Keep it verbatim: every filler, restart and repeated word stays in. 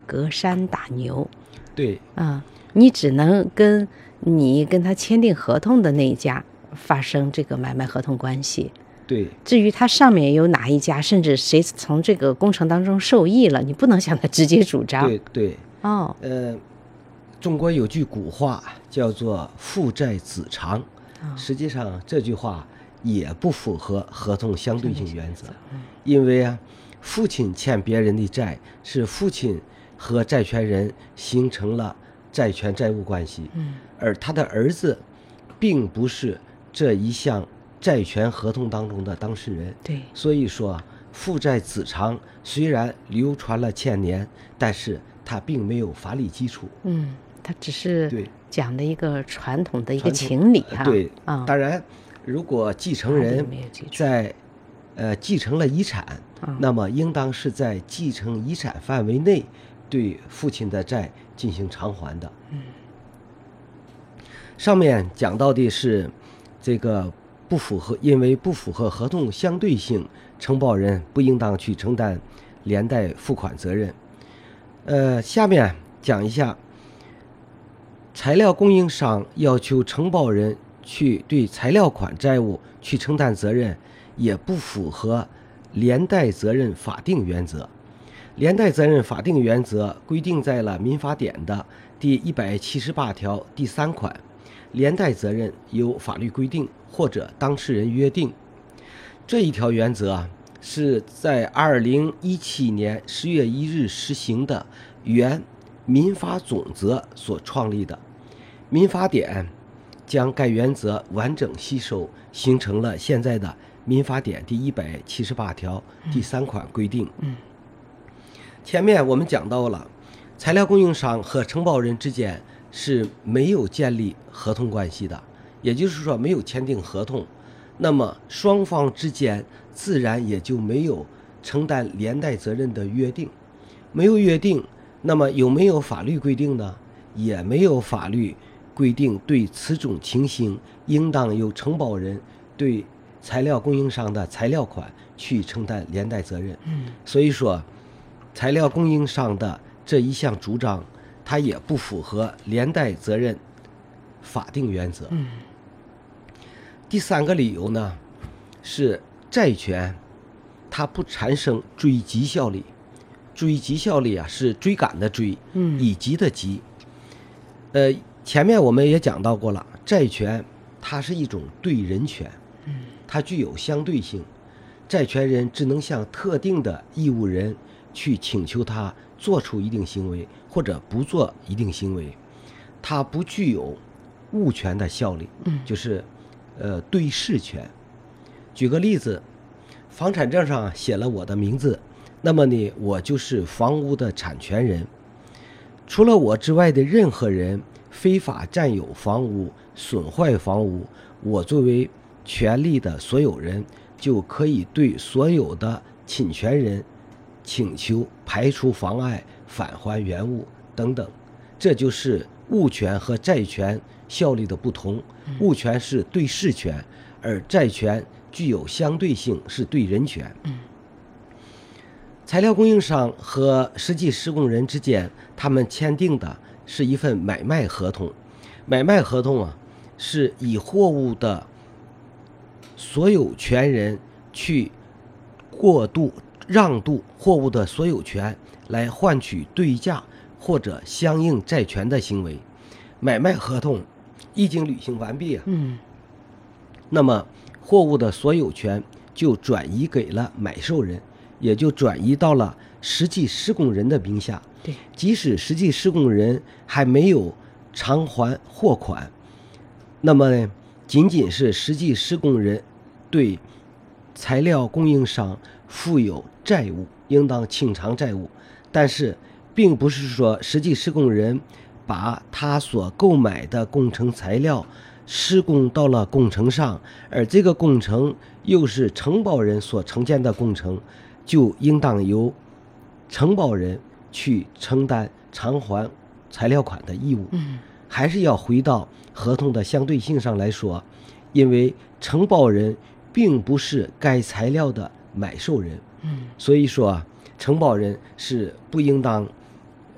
隔山打牛。 对啊，你只能跟你跟他签订合同的那一家发生这个买卖合同关系。 对， 至于他上面有哪一家，甚至谁从这个工程当中受益了，你不能向他直接主张。 对对， 哦， 呃，中国有句古话叫做父债子偿， 哦， 实际上这句话也不符合合同相对性原则， 嗯， 因为啊，父亲欠别人的债是父亲和债权人形成了债权债务关系， 嗯， 而他的儿子并不是这一项债权合同当中的当事人。 对， 所以说父债子偿虽然流传了千年，但是它并没有法理基础。 嗯，它只是对讲的一个传统的一个传统情理哈。 对， 啊， 当然如果继承法人理没有基础在呃继承了遗产， 啊那么应当是在继承遗产范围内对父亲的债进行偿还的。 嗯， 上面讲到的是这个不符合，因为不符合合同相对性，承保人不应当去承担连带付款责任。呃，下面讲一下材料供应商要求承保人去对材料款债务去承担责任，也不符合连带责任法定原则。连带责任法定原则规定在了民法典的第一百七十八条第三款，连带责任由法律规定或者当事人约定。这一条原则啊，是在二零一七年十月一日实行的原民法总则所创立的。民法典将该原则完整吸收，形成了现在的民法典第一百七十八条第三款规定。 嗯， 前面我们讲到了材料供应商和承保人之间是没有建立合同关系的，也就是说没有签订合同，那么双方之间自然也就没有承担连带责任的约定。没有约定，那么有没有法律规定呢？也没有法律规定对此种情形应当由承保人对材料供应商的材料款去承担连带责任。 嗯， 所以说材料供应商的这一项主张，它也不符合连带责任法定原则。 嗯， 第三个理由呢，是债权它不产生追及效力。追及效力啊，是追赶的追， 嗯， 以及的及。呃，前面我们也讲到过了，债权它是一种对人权， 嗯， 它具有相对性，债权人只能向特定的义务人去请求他做出一定行为或者不做一定行为，它不具有物权的效力， 嗯， 就是呃对事权。举个例子，房产证上写了我的名字，那么呢，我就是房屋的产权人。除了我之外的任何人非法占有房屋、损坏房屋，我作为权利的所有人，就可以对所有的侵权人请求排除妨碍、返还原物等等。这就是物权和债权效力的不同。物权是对事权，而债权具有相对性，是对人权。 嗯， 材料供应商和实际施工人之间，他们签订的是一份买卖合同。买卖合同啊，是以货物的所有权人去过渡、让渡货物的所有权，来换取对价或者相应债权的行为。买卖合同一经履行完毕啊， 嗯， 那么货物的所有权就转移给了买受人，也就转移到了实际施工人的名下。 对， 即使实际施工人还没有偿还货款，那么呢，仅仅是实际施工人对材料供应商负有债务，应当清偿债务。但是并不是说实际施工人把他所购买的工程材料施工到了工程上，而这个工程又是承保人所承建的工程，就应当由承保人去承担偿还材料款的义务。 嗯， 还是要回到合同的相对性上来说，因为承保人并不是该材料的买受人， 嗯， 所以说承保人是不应当